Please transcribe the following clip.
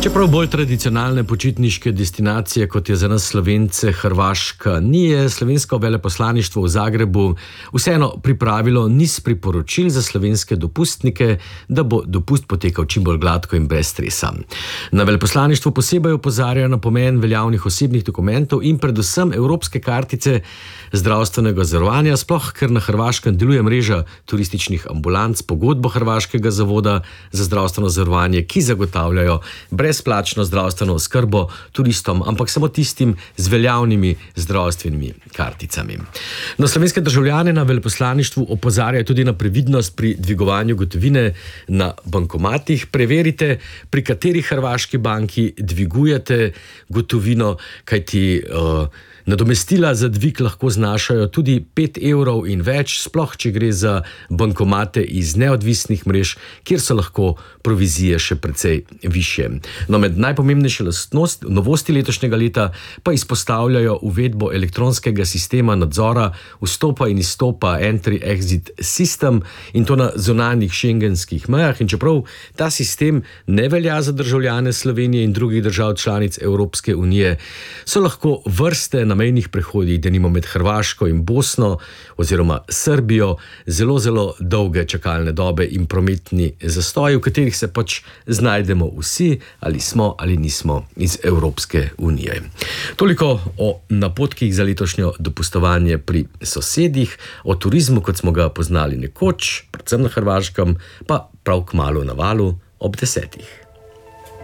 Čeprav bolj tradicionalne počitniške destinacije, kot je za nas Slovence Hrvaška, je slovensko veleposlaništvo v Zagrebu vseeno pripravilo niz priporočil za slovenske dopustnike, da bo dopust potekal čim bolj gladko in brez stresa. Na veleposlaništvu posebej opozarjajo na pomen veljavnih osebnih dokumentov in predvsem evropske kartice zdravstvenega zavarovanja, sploh ker na Hrvaškem deluje mreža turističnih ambulanc, pogodbo Hrvaškega zavoda za zdravstveno zavarovanje, ki zagotavljajo brezplačno zdravstveno oskrbo turistom, ampak samo tistim z veljavnimi zdravstvenimi karticami. No, slovenske državljane na veleposlaništvu opozarjajo tudi na previdnost pri dvigovanju gotovine na bankomatih. Preverite, pri kateri hrvaški banki dvigujete gotovino, kajti nadomestila za dvig lahko znašajo tudi 5 evrov in več, sploh če gre za bankomate iz neodvisnih mrež, kjer so lahko provizije še precej višje. No, med najpomembnejše novosti letošnjega leta pa izpostavljajo uvedbo elektronskega sistema nadzora vstopa in izstopa Entry-Exit System, in to na zunanjih šengenskih mejah. In čeprav ta sistem ne velja za državljane Slovenije in drugih držav članic Evropske unije, so lahko vrste na mejnih prehodih, denimo med Hrvaško in Bosno oziroma Srbijo, zelo, zelo dolge čakalne dobe in prometni zastoji, v katerih se pač znajdemo vsi, ali smo ali nismo iz Evropske unije. Toliko o napotkih za letošnjo dopustovanje pri sosedih, o turizmu, kot smo ga poznali nekoč, predvsem na Hrvaškem, pa prav kmalu na valu ob 10.